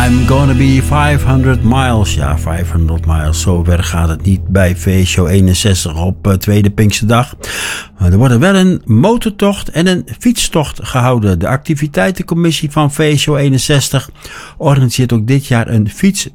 I'm gonna be 500 miles. Ja, 500 miles. Zo ver gaat het niet bij feestshow 61 op tweede Pinksterdag. Maar er wordt wel een motortocht en een fietstocht gehouden. De activiteitencommissie van feestshow 61 organiseert ook dit jaar een fiets,